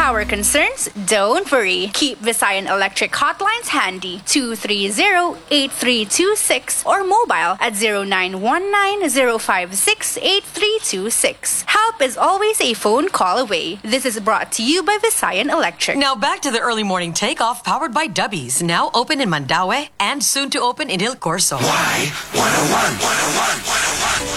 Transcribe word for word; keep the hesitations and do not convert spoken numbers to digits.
power concerns? Don't worry. Keep Visayan Electric hotlines handy. two three zero, eight three two six or mobile at zero nine one nine, zero five six, eight three two six. Help is always a phone call away. This is brought to you by Visayan Electric. Now back to the early morning takeoff powered by Dubbies. Now open in Mandaue and soon to open in Il Corso. Y one oh one, one oh one, one oh one.